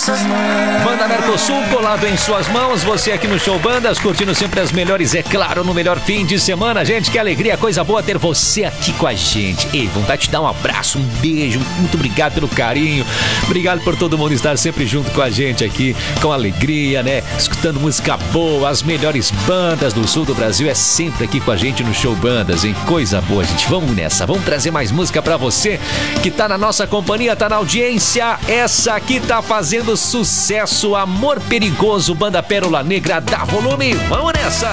Banda Mercosul colado em suas mãos, você aqui no Show Bandas, curtindo sempre as melhores, é claro, no melhor fim de semana. Gente, que alegria, coisa boa ter você aqui com a gente. Ei, vontade de te dar um abraço, um beijo, muito obrigado pelo carinho, obrigado por todo mundo estar sempre junto com a gente aqui, com alegria, né? Escutando música boa, as melhores bandas do sul do Brasil é sempre aqui com a gente no Show Bandas, hein? Coisa boa, gente. Vamos nessa, vamos trazer mais música pra você que tá na nossa companhia, tá na audiência. Essa aqui tá fazendo sucesso, Amor Perigoso, Banda Pérola Negra, dá volume, vamos nessa!